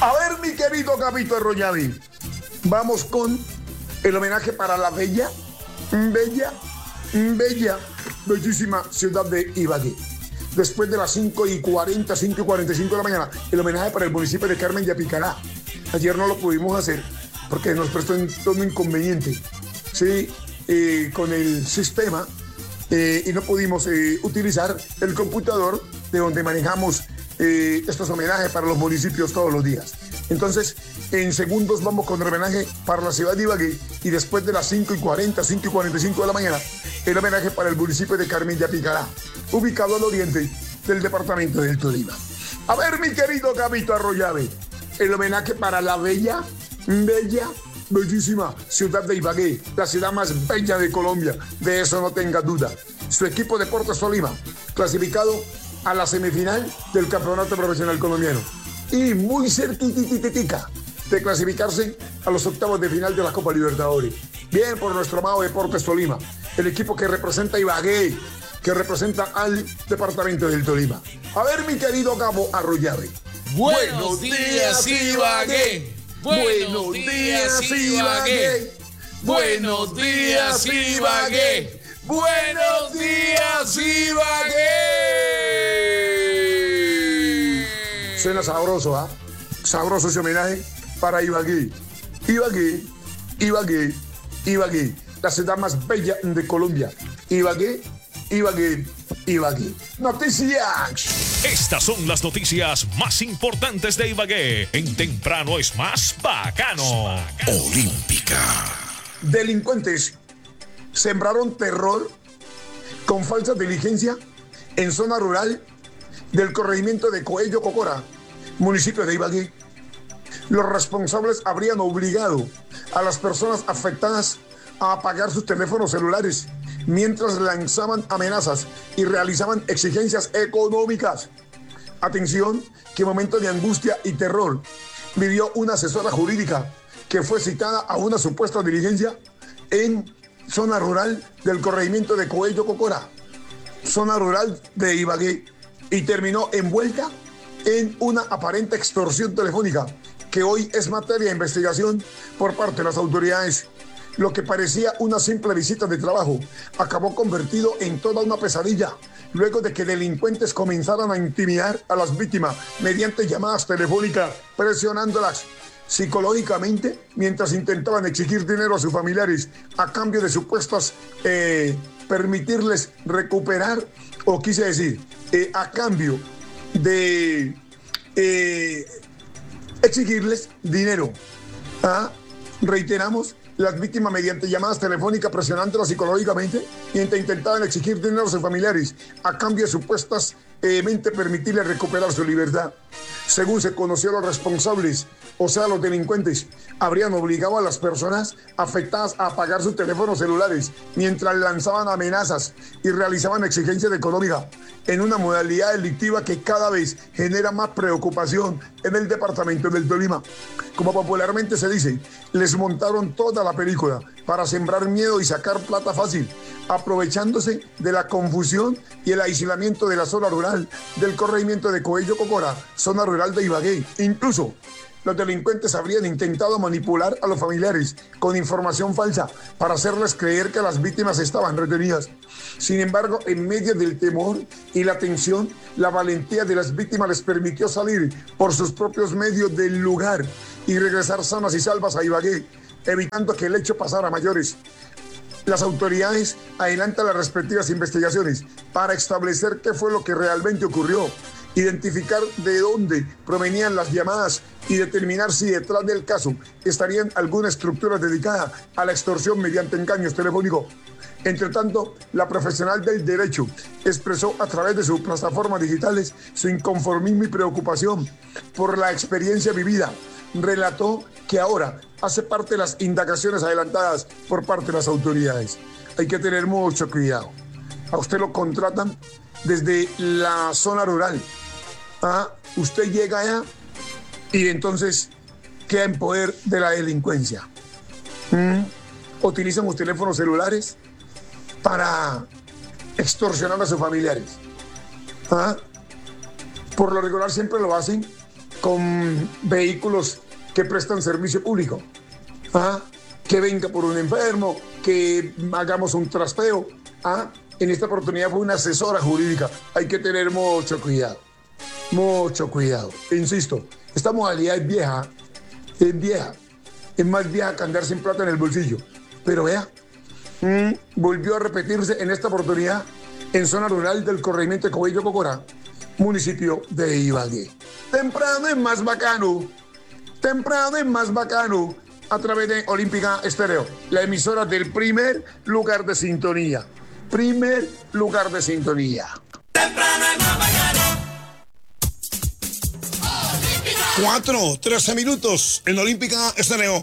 A ver, mi querido Gabito Arroyavi, vamos con el homenaje para la bellísima ciudad de Ibagué. Después de las 5:40, 5:45 de la mañana, el homenaje para el municipio de Carmen de Apicará. Ayer no lo pudimos hacer porque nos prestó un inconveniente, ¿sí? Con el sistema y no pudimos utilizar el computador de donde manejamos estos homenajes para los municipios todos los días. Entonces, en segundos vamos con el homenaje para la ciudad de Ibagué y después de las 5:40, 5:45 de la mañana, el homenaje para el municipio de Carmen de Apicará, ubicado al oriente del departamento del Tolima. A ver, mi querido Gabito Arroyave, el homenaje para la bellísima ciudad de Ibagué, la ciudad más bella de Colombia, de eso no tenga duda. Su equipo Deportes Tolima, clasificado a la semifinal del campeonato profesional colombiano y muy cerquititica de clasificarse a los octavos de final de la Copa Libertadores. Bien por nuestro amado Deportes Tolima, el equipo que representa a Ibagué, que representa al departamento del Tolima. A ver, mi querido Gabo Arroyave. Buenos días, Ibagué. Buenos días, Ibagué. Buenos días, Ibagué. Buenos días, Ibagué. Suena sabroso, ¿ah? Sabroso ese homenaje para Ibagué. Ibagué, la ciudad más bella de Colombia. Ibagué. Noticias. Estas son las noticias más importantes de Ibagué. En Temprano es más bacano. Olímpica. Delincuentes sembraron terror con falsa diligencia en zona rural del corregimiento de Coello Cocora, municipio de Ibagué. Los responsables habrían obligado a las personas afectadas a apagar sus teléfonos celulares mientras lanzaban amenazas y realizaban exigencias económicas. Atención, que momento de angustia y terror vivió una asesora jurídica que fue citada a una supuesta diligencia en zona rural del corregimiento de Coello Cocora, zona rural de Ibagué, y terminó envuelta en una aparente extorsión telefónica que hoy es materia de investigación por parte de las autoridades. Lo que parecía una simple visita de trabajo acabó convertido en toda una pesadilla luego de que delincuentes comenzaran a intimidar a las víctimas mediante llamadas telefónicas, presionándolas psicológicamente mientras intentaban exigir dinero a sus familiares a cambio de supuestas permitirles recuperar, o quise decir, a cambio de exigirles dinero. Reiteramos, las víctimas mediante llamadas telefónicas presionándolas psicológicamente mientras intentaban exigir dinero a sus familiares a cambio de supuestamente permitirles recuperar su libertad. Según se conoció, los responsables, o sea, los delincuentes, habrían obligado a las personas afectadas a apagar sus teléfonos celulares mientras lanzaban amenazas y realizaban exigencias económicas en una modalidad delictiva que cada vez genera más preocupación en el departamento del Tolima. Como popularmente se dice, les montaron toda la película para sembrar miedo y sacar plata fácil, aprovechándose de la confusión y el aislamiento de la zona rural del corregimiento de Coello Cocora, zona rural de Ibagué. Incluso los delincuentes habrían intentado manipular a los familiares con información falsa para hacerles creer que las víctimas estaban retenidas. Sin embargo, en medio del temor y la tensión, la valentía de las víctimas les permitió salir por sus propios medios del lugar y regresar sanas y salvas a Ibagué, evitando que el hecho pasara a mayores. Las autoridades adelantan las respectivas investigaciones para establecer qué fue lo que realmente ocurrió, identificar de dónde provenían las llamadas y determinar si detrás del caso estarían alguna estructura dedicada a la extorsión mediante engaños telefónicos. Entre tanto, la profesional del derecho expresó a través de sus plataformas digitales su inconformismo y preocupación por la experiencia vivida. Relató que ahora hace parte de las indagaciones adelantadas por parte de las autoridades. Hay que tener mucho cuidado. A usted lo contratan desde la zona rural. Usted llega allá y entonces queda en poder de la delincuencia. Utilizan los teléfonos celulares para extorsionar a sus familiares. Por lo regular siempre lo hacen con vehículos que prestan servicio público. Que venga por un enfermo, que hagamos un traspeo. En esta oportunidad fue una asesora jurídica. Hay que tener mucho cuidado. Mucho cuidado. Insisto, esta modalidad es vieja. Es vieja. Es más vieja que andar sin plata en el bolsillo. Pero vea, volvió a repetirse en esta oportunidad en zona rural del corregimiento de Cogollo Cocora, municipio de Ibagué. Temprano es más bacano. Temprano es más bacano. A través de Olímpica Estéreo, la emisora del primer lugar de sintonía. Primer lugar de sintonía. Temprano es más bacano. 4:13 en Olímpica Estéreo.